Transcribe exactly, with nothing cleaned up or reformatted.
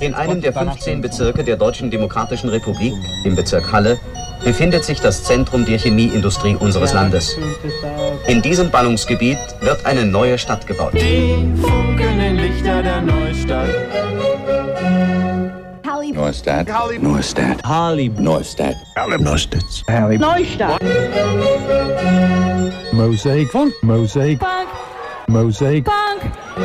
In einem der fünfzehn Bezirke der Deutschen Demokratischen Republik, im Bezirk Halle, befindet sich das Zentrum der Chemieindustrie unseres Landes. In diesem Ballungsgebiet wird eine neue Stadt gebaut. Die funkelnden Lichter der Neustadt. Neustadt. Neustadt. Harley. Neustadt. Neustadt. Harley. Neustadt. Mosaic Funk. Mosaic. Funk. Mosaic. Funk.